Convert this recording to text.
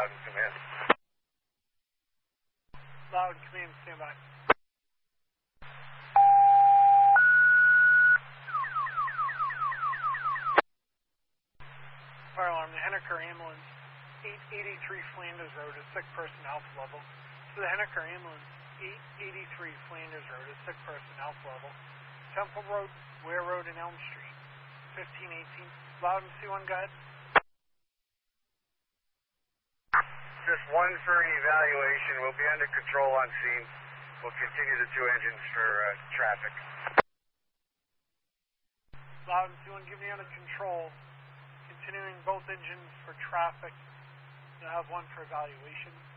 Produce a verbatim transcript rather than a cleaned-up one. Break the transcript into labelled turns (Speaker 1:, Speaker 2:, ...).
Speaker 1: Loudon Command.
Speaker 2: Loudon Command, stand by. Fire alarm, the Henniker ambulance, eight eighty-three Flanders Road, is sick person alpha level. So the Henniker ambulance, eight eighty-three Flanders Road, is sick person alpha level. Temple Road, Ware Road, and Elm Street, fifteen eighteen. Loudon C one, go ahead.
Speaker 1: Just one for an evaluation. We'll be under control on scene. We'll continue the two engines for uh, traffic.
Speaker 2: Loudon C one, give me under control. Continuing both engines for traffic. You'll have one for evaluation.